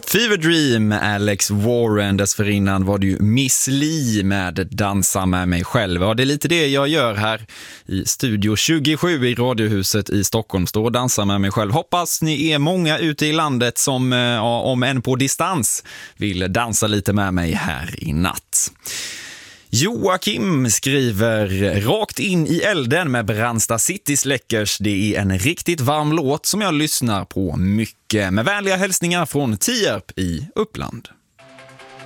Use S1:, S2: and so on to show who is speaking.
S1: Fever Dream, Alex Warren. Dessförinnan var det ju Miss Li med Dansa med mig själv. Ja, det är lite det jag gör här i Studio 27 i Radiohuset i Stockholm. Står och dansar med mig själv. Hoppas ni är många ute i landet som, om än på distans, vill dansa lite med mig här i natt. Joakim skriver rakt in i elden med Brandsta City Släckers. Det är en riktigt varm låt som jag lyssnar på mycket. Med vänliga hälsningar från Tierp i Uppland.